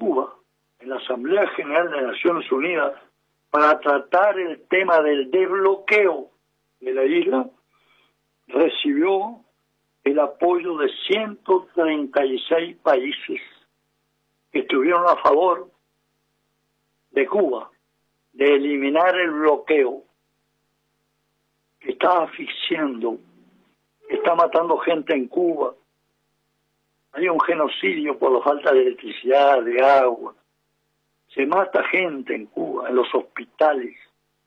Cuba, en la Asamblea General de Naciones Unidas, para tratar el tema del desbloqueo de la isla, recibió el apoyo de 136 países que estuvieron a favor de Cuba, de eliminar el bloqueo que está asfixiando, que está matando gente en Cuba. Hay un genocidio por la falta de electricidad, de agua. Se mata gente en Cuba, en los hospitales.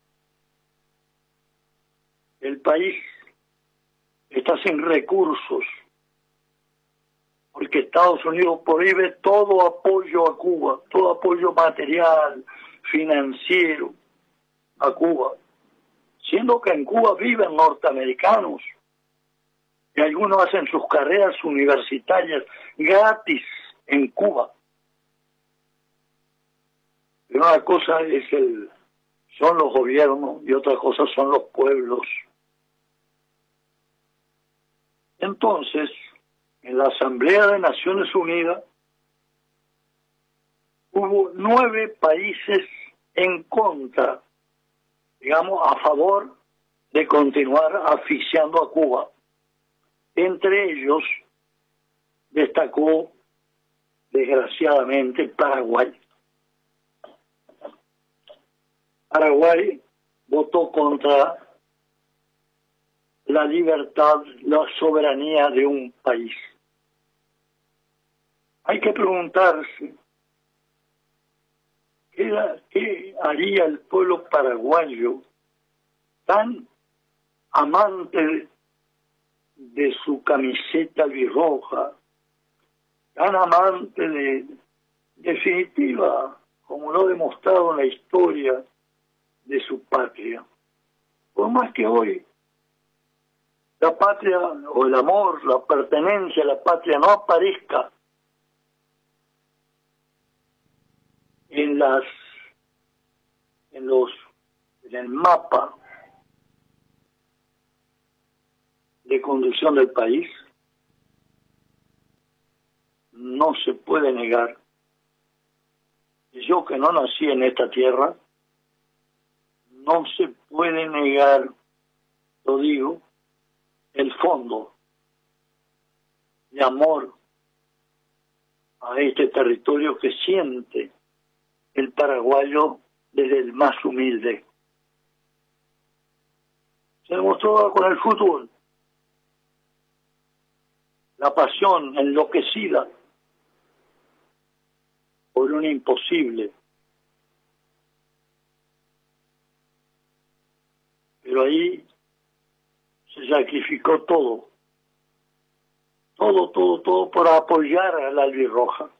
El país está sin recursos, porque Estados Unidos prohíbe todo apoyo a Cuba, todo apoyo material, financiero a Cuba, siendo que en Cuba viven norteamericanos y algunos hacen sus carreras universitarias gratis en Cuba. Pero una cosa son los gobiernos y otra cosa son los pueblos. Entonces, en la Asamblea de Naciones Unidas hubo 9 países en contra, digamos, a favor de continuar asfixiando a Cuba. Entre ellos destacó, desgraciadamente, Paraguay. Paraguay votó contra la libertad, la soberanía de un país. Hay que preguntarse, ¿qué haría el pueblo paraguayo, tan amante de su camiseta albirroja, tan amante de definitiva, como lo ha demostrado en la historia de su patria? Por más que hoy la patria o el amor, la pertenencia a la patria no aparezca en el mapa de conducción del país, no se puede negar. Yo, que no nací en esta tierra, no se puede negar, lo digo, el fondo de amor a este territorio que siente el paraguayo desde el más humilde. Se demostró con el fútbol, la pasión enloquecida por un imposible. Pero ahí se sacrificó todo por apoyar a la albirroja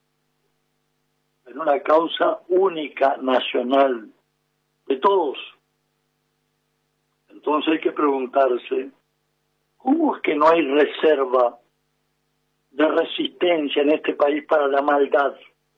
en una causa única, nacional, de todos. Entonces hay que preguntarse, ¿cómo es que no hay reserva de resistencia en este país para la maldad?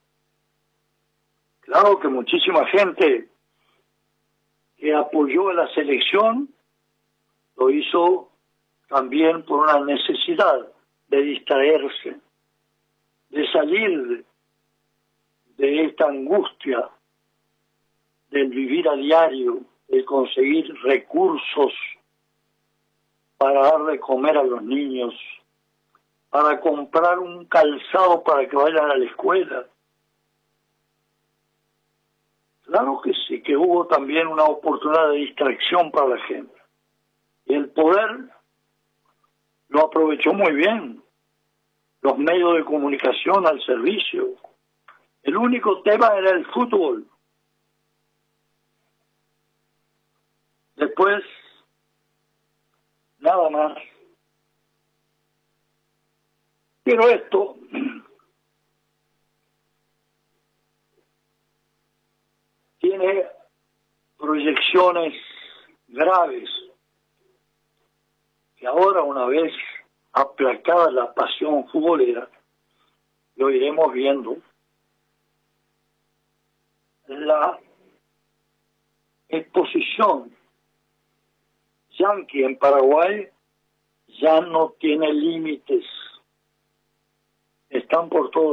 Claro que muchísima gente que apoyó a la selección lo hizo también por una necesidad de distraerse, de salir de esta angustia del vivir a diario, de conseguir recursos para dar de comer a los niños, para comprar un calzado para que vayan a la escuela. Claro que sí, que hubo también una oportunidad de distracción para la gente. Y el poder lo aprovechó muy bien. Los medios de comunicación al servicio. El único tema era el fútbol. Después, nada más. Pero esto tiene proyecciones graves que ahora, una vez aplacada la pasión futbolera, lo iremos viendo. La exposición yanqui en Paraguay ya no tiene límites. Están por todos